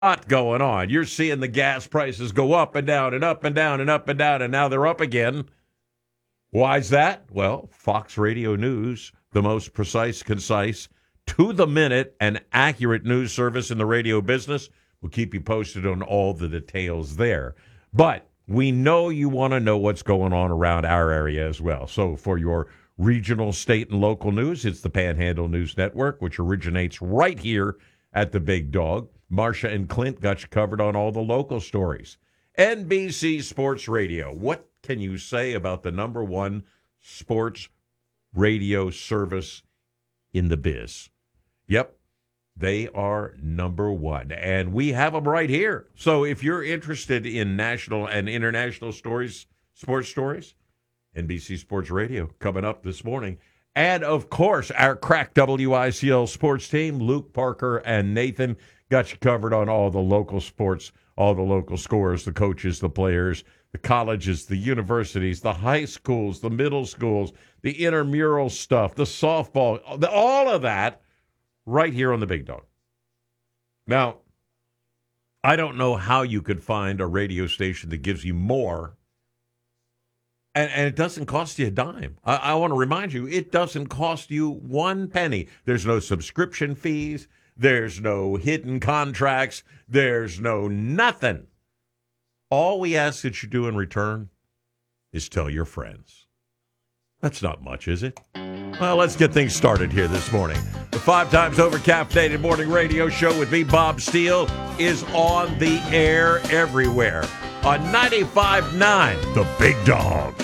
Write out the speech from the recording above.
lot going on. You're seeing the gas prices go up and down and up and down and up and down, and now they're up again. Why's that? Well, Fox Radio News, the most precise, concise, to the minute, and accurate news service in the radio business, will keep you posted on all the details there. But we know you want to know what's going on around our area as well. So for your regional, state, and local news, it's the Panhandle News Network, which originates right here at the Big Dog. Marcia and Clint got you covered on all the local stories. NBC Sports Radio. What can you say about the number one sports radio service in the biz? Yep, they are number one, and we have them right here. So if you're interested in national and international stories, sports stories, NBC Sports Radio coming up this morning. And, of course, our crack WICL sports team, Luke, Parker, and Nathan, got you covered on all the local sports, all the local scores, the coaches, the players, the colleges, the universities, the high schools, the middle schools, the intramural stuff, the softball, all of that right here on the Big Dog. Now, I don't know how you could find a radio station that gives you more, and it doesn't cost you a dime. I want to remind you, it doesn't cost you one penny. There's no subscription fees. There's no hidden contracts. There's no nothing. All we ask that you do in return is tell your friends. That's not much, is it? Well, let's get things started here this morning. The 5 times over caffeinated morning radio show with me, Bob Steele, is on the air everywhere on 95.9, The Big Dog.